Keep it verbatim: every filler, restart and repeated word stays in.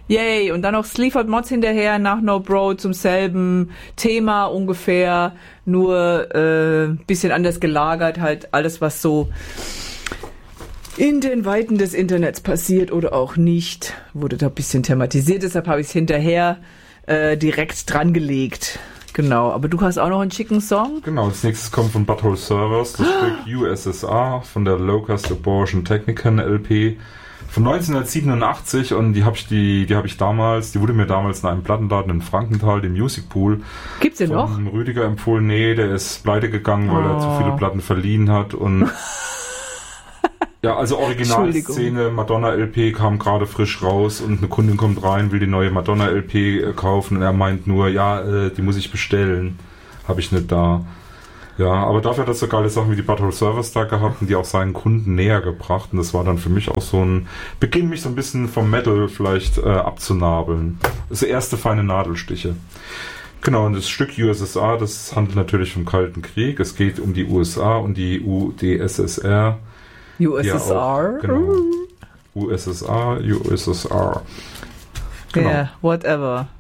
Yay, und dann noch Sleaford Mods hinterher nach No Bro zum selben Thema ungefähr, nur äh, bisschen anders gelagert, halt alles, was so in den Weiten des Internets passiert oder auch nicht, wurde da ein bisschen thematisiert, deshalb habe ich es hinterher äh, direkt dran gelegt. Genau, aber du hast auch noch einen schicken Song? Genau, als nächstes kommt von Butthole Servers das Stück U S S R von der Locust Abortion Technican L P von neunzehnhundertsiebenundachtzig, und die habe ich die die habe ich damals, die wurde mir damals in einem Plattenladen in Frankenthal, dem Music Pool, gibt's den noch? Von Rüdiger empfohlen. Nee, der ist pleite gegangen, weil oh. er zu viele Platten verliehen hat, und ja, also Originalszene, Madonna-L P kam gerade frisch raus und eine Kundin kommt rein, will die neue Madonna-L P kaufen, und er meint nur, ja, äh, die muss ich bestellen. Habe ich nicht da. Ja, aber dafür hat er so geile Sachen wie die Butthole Service da gehabt und die auch seinen Kunden näher gebracht, und das war dann für mich auch so ein Beginn, mich so ein bisschen vom Metal vielleicht äh, abzunabeln. Das erste feine Nadelstiche. Genau, und das Stück U S S R, das handelt natürlich vom Kalten Krieg. Es geht um die U S A und die U D S S R. U S S R? Ja, auch, genau. U S S R, U S S R. Genau. Yeah, whatever.